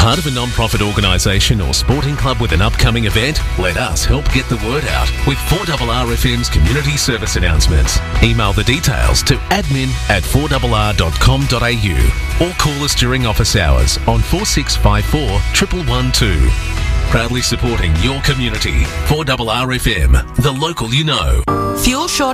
Part of a non-profit organisation or sporting club with an upcoming event? Let us help get the word out with 4RRFM's community service announcements. Email the details to admin@4rr.com.au or call us during office hours on 4654 1112. Proudly supporting your community. 4RRFM, the local you know. Fuel shortage.